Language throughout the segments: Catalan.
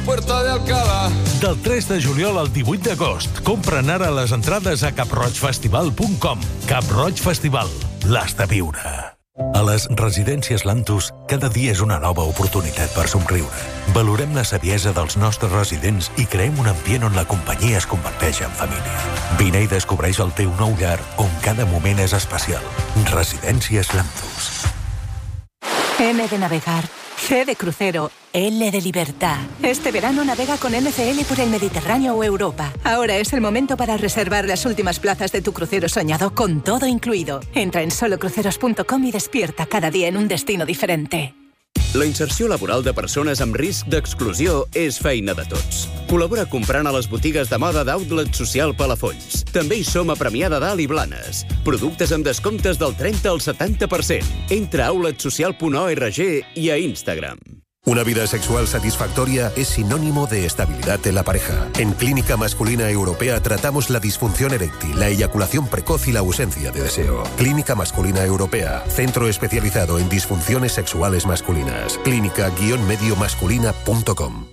Puerta de Alcalá. Del 3 de juliol al 18 d'agost. Compren ara les entrades a caproigfestival.com. Cap Roig Festival. L'has de viure. A les residències Lantus, cada dia és una nova oportunitat per somriure. Valorem la saviesa dels nostres residents i creem un ambient on la companyia es converteix en família. Vine i descobreix el teu nou llar, on cada moment és especial. Residències Lantus. M de navegar, C de crucero, L de libertad. Este verano navega con NCL por el Mediterráneo o Europa. Ahora es el momento para reservar las últimas plazas de tu crucero soñado con todo incluido. Entra en solocruceros.com i despierta cada dia en un destino diferente. La inserció laboral de persones amb risc d'exclusió és feina de tots. Col·labora comprant a les botigues de moda d'Outlet Social Palafolls. També hi som a Premià de Dalt i Blanes. Productes amb descomptes del 30 al 70%. Entra a outletsocial.org i a Instagram. Una vida sexual satisfactoria es sinónimo de estabilidad en la pareja. En Clínica Masculina Europea tratamos la disfunción eréctil, la eyaculación precoz y la ausencia de deseo. Clínica Masculina Europea, centro especializado en disfunciones sexuales masculinas. Clínica-mediomasculina.com.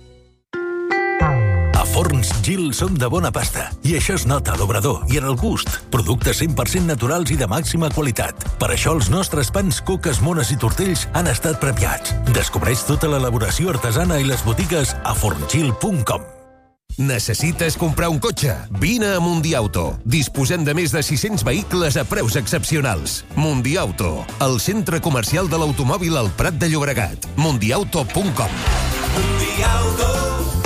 A Forns Gil som de bona pasta i això es nota a l'obrador i en el gust. Productes 100% naturals i de màxima qualitat. Per això els nostres pans, coques, mones i tortells han estat premiats. Descobreix tota l'elaboració artesana i les botigues a forngil.com. Necessites comprar un cotxe? Vine a Mundiauto. Disposem de més de 600 vehicles a preus excepcionals. Mundiauto, el centre comercial de l'automòbil al Prat de Llobregat. Mundiauto.com. Mundiauto.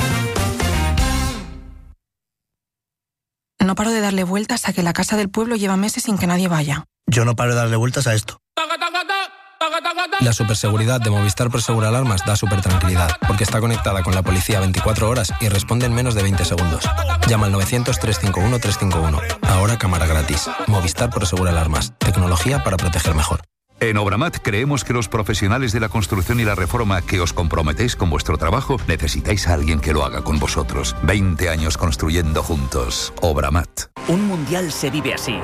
No paro de darle vueltas a que la casa del pueblo lleva meses sin que nadie vaya. Yo no paro de darle vueltas a esto. La superseguridad de Movistar Prosegur Alarmas da supertranquilidad, porque está conectada con la policía 24 horas y responde en menos de 20 segundos. Llama al 900-351-351. Ahora cámara gratis. Movistar Prosegur Alarmas. Tecnología para proteger mejor. En Obramat creemos que los profesionales de la construcción y la reforma que os comprometéis con vuestro trabajo necesitáis a alguien que lo haga con vosotros. 20 años construyendo juntos. Obramat. Un mundial se vive así.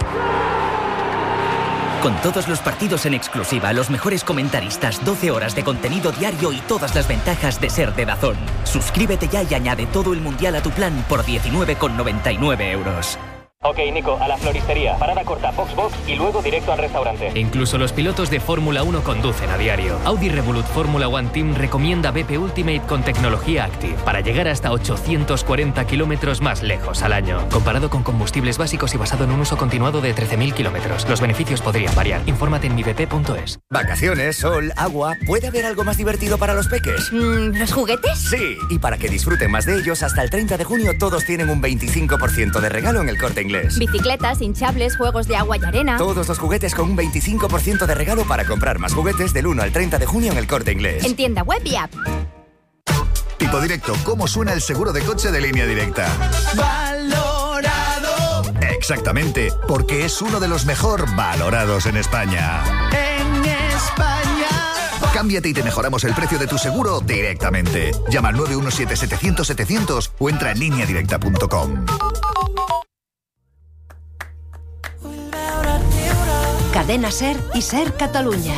Con todos los partidos en exclusiva, los mejores comentaristas, 12 horas de contenido diario y todas las ventajas de ser de DAZN. Suscríbete ya y añade todo el mundial a tu plan por 19,99 €. Ok, Nico, a la floristería. Parada corta, Box y luego directo al restaurante. Incluso los pilotos de Fórmula 1 conducen a diario. Audi Revolut Fórmula One Team recomienda BP Ultimate con tecnología Active para llegar hasta 840 kilómetros más lejos al año. Comparado con combustibles básicos y basado en un uso continuado de 13.000 kilómetros. Los beneficios podrían variar. Infórmate en mibp.es. Vacaciones, sol, agua. ¿Puede haber algo más divertido para los peques? ¿Los juguetes? Sí, y para que disfruten más de ellos, hasta el 30 de junio todos tienen un 25% de regalo en el Corte Inglés. Bicicletas, hinchables, juegos de agua y arena. Todos los juguetes con un 25% de regalo para comprar más juguetes del 1 al 30 de junio en el Corte Inglés. En tienda web y app. Tipo Directo, ¿cómo suena el seguro de coche de Línea Directa? Valorado. Exactamente, porque es uno de los mejor valorados en España. En España. Cámbiate y te mejoramos el precio de tu seguro directamente. Llama al 917-700-700 o entra en lineadirecta.com. Cadena SER i SER Catalunya.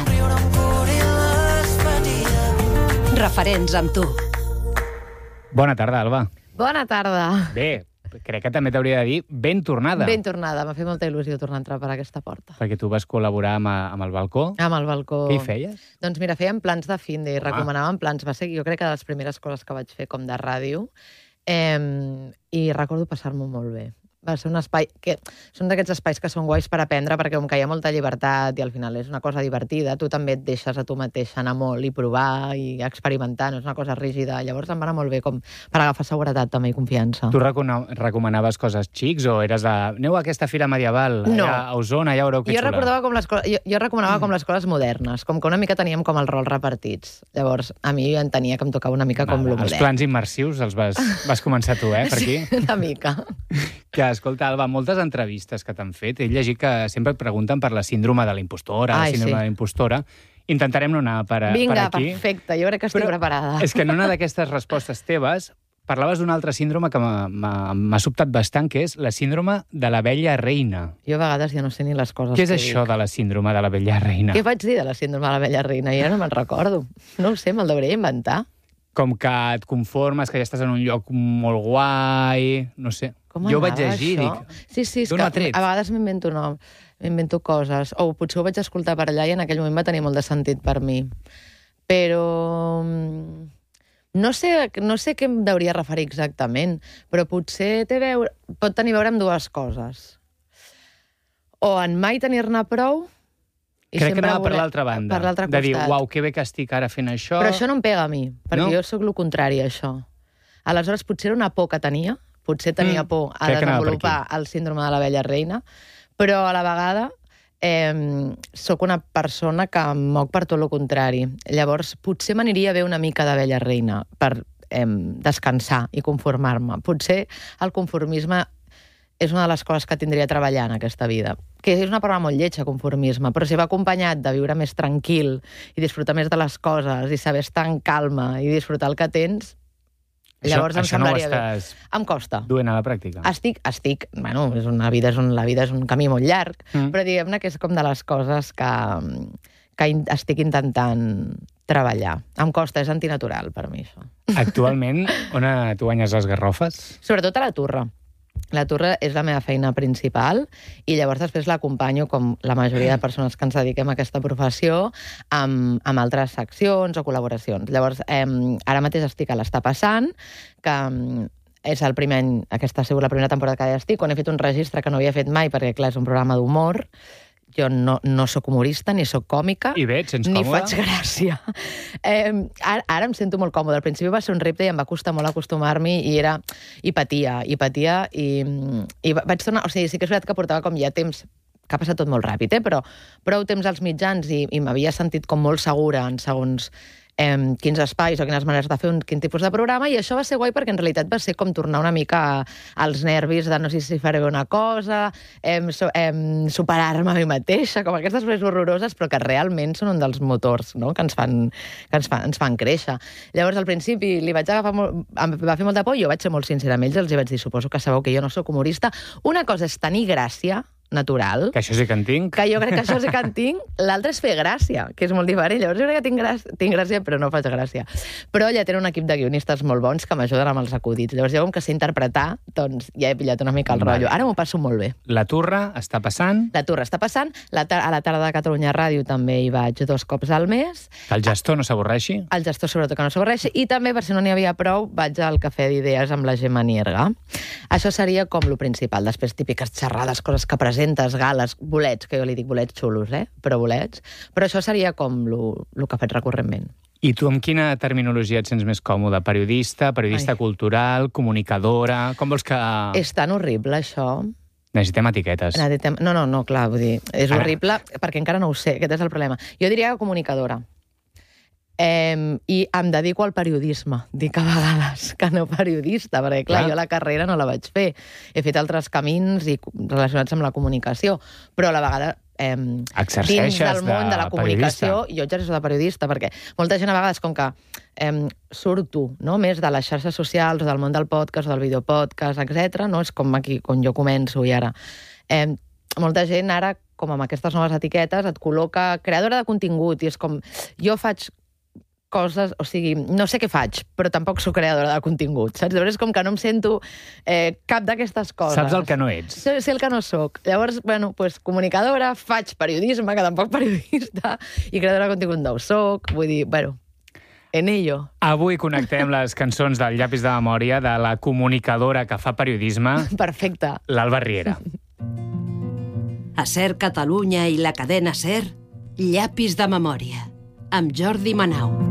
Referents amb tu. Bona tarda, Alba. Bona tarda. Bé, crec que també t'hauria de dir ben tornada. Ben tornada. M'ha fet molta il·lusió tornar a entrar per aquesta porta. Perquè tu vas col·laborar amb el balcó. Amb el balcó. Què hi feies? Doncs mira, fèiem plans de finde i recomanàvem plans. Va ser, jo crec que de les primeres coses que vaig fer com de ràdio. I recordo passar-m'ho molt bé. Va ser un espai que són d'aquests espais que són guais per aprendre, perquè com que hi ha molta llibertat i al final és una cosa divertida, tu també et deixes a tu mateix anar molt i provar i experimentar, no és una cosa rígida. Llavors em va anar molt bé com per agafar seguretat també i confiança. Tu recomanaves coses xics o eres de... Aneu a aquesta fira medieval, no. Allà a Osona, ja veureu que xula. Jo recomanava com les coses modernes, com que una mica teníem com els rols repartits. Llavors a mi entenia que em tocava una mica com lo modern. Els plans immersius els vas començar tu, per aquí? Sí, una mica. Que, escolta, Alba, moltes entrevistes que t'han fet, he llegit que sempre et pregunten per la síndrome de la impostora, de la impostora. Intentarem no anar per aquí. Vinga, perfecte, jo crec que estic preparada. És que en una d'aquestes respostes teves parlaves d'un altre síndrome que m'ha sobtat bastant, que és la síndrome de la vella reina. Jo a vegades ja no sé ni les coses que dic. Què és això de la síndrome de la vella reina? Què vaig dir de la síndrome de la vella reina? Ja no me'n recordo. No ho sé, me'l deuré inventar. Com que et conformes, que ja estàs en un lloc molt guai, no sé. Com jo ho vaig anava, llegir, això? Sí, és d'on que ho ha tret? a vegades m'invento coses, o potser ho vaig escoltar per allà i en aquell moment va tenir molt de sentit per mi. Però no sé què em hauria referir exactament, però potser pot tenir a veure amb dues coses. O en mai tenir-ne prou... Crec que anava per l'altra banda. Per l'altre costat. De dir, uau, que bé que estic ara fent això... Però això no em pega a mi, perquè jo sóc el contrari a això. Aleshores, potser era una por que tenia, potser tenia por a desenvolupar el síndrome de l'abella reina, però a la vegada sóc una persona que em moc per tot el contrari. Llavors, potser m'aniria bé una mica d'abella reina per descansar i conformar-me. Potser el conformisme és una de les coses que tindria a treballar en aquesta vida. Que és una paraula molt lletja, conformisme, però si va acompanyat de viure més tranquil i disfrutar més de les coses i saber estar en calma i disfrutar el que tens, llavors em semblaria bé. Això no ho estàs... Em costa. Duent a la pràctica. Bueno, la vida és un camí molt llarg, però diguem-ne que és com de les coses que estic intentant treballar. Em costa, és antinatural per mi, això. Actualment, on tu guanyes les garrofes? Sobretot a la Turra. La Turra és la meva feina principal i llavors després l'acompanyo, com la majoria de persones que ens dediquem a aquesta professió, amb altres seccions o col·laboracions. Llavors, ara mateix estic a l'Està Passant, que és el primer any, aquesta ha sigut la primera temporada que ja estic, on he fet un registre que no havia fet mai, perquè, clar, és un programa d'humor. Jo no sóc humorista, ni sóc còmica. I bé, et sents còmode? Ni faig gràcia. Ara em sento molt còmode. Al principi va ser un repte i em va costar molt acostumar-m'hi i patia. I vaig tornar... O sigui, sí que és veritat que portava com ja temps, que ha passat tot molt ràpid, però prou temps als mitjans i m'havia sentit com molt segura en segons quins espais o quines maneres de fer quin tipus de programa, i això va ser guai perquè en realitat va ser com tornar una mica als nervis de no sé si faré una cosa, superar-me a mi mateixa, com aquestes coses horroroses, però que realment són un dels motors, no?, que ens fan créixer. Llavors, al principi li vaig agafar em va fer molta por, jo vaig ser molt sincera amb ells, els vaig dir, suposo que sabeu que jo no sóc humorista. Una cosa és tenir gràcia natural. Que això sí que en tinc. Que jo crec que això sí que en tinc. L'altre és fer gràcia, que és molt diferent. Llavors jo crec que tinc gràcia, però no faig gràcia. Però ja tenen un equip de guionistes molt bons que m'ajuden amb els acudits. Llavors jo, com que sé interpretar, doncs ja he pillat una mica el rotllo. Ara m'ho passo molt bé. La Turra està passant? La Turra està passant. A la tarda de Catalunya Ràdio també hi vaig 2 cops al mes. Que el gestor no s'avorreixi? El gestor sobretot que no s'avorreixi. I també, per si no n'hi havia prou, vaig al Cafè d'Idees amb la Gemma Nierga. Això seria com lo principal. Després, típiques xerrades, coses que presentes, gales, bolets, que jo li dic bolets xulos, però bolets. Però això seria com el que faig recurrentment. I tu amb quina terminologia et sents més còmode? Periodista cultural, comunicadora... Com vols que... És tan horrible, això. Necessitem etiquetes. No, clar, vull dir, és horrible perquè encara no ho sé, aquest és el problema. Jo diria comunicadora. I em dedico al periodisme, dic a vegades que no periodista, perquè clar, jo la carrera no la vaig fer. He fet altres camins relacionats amb la comunicació, però a la vegada dins del món de la comunicació jo exerceixo de periodista, perquè molta gent a vegades com que surto més de les xarxes socials o del món del podcast o del videopodcast, etc. No? És com aquí, on jo començo i ara. Molta gent ara, com amb aquestes noves etiquetes, et col·loca creadora de contingut i és com, jo faig coses, o sigui, no sé què faig, però tampoc soc creadora de contingut, saps? Llavors és com que no em sento cap d'aquestes coses. Saps el que no ets. Sé el que no soc. Llavors, doncs comunicadora, faig periodisme, que tampoc periodista, i creadora de contingut no ho soc, vull dir, en ello. Avui connectem les cançons del Llapis de Memòria de la comunicadora que fa periodisme. Perfecte. L'Alba Riera. A SER Catalunya i la cadena SER, Llapis de Memòria, amb Jordi Manau.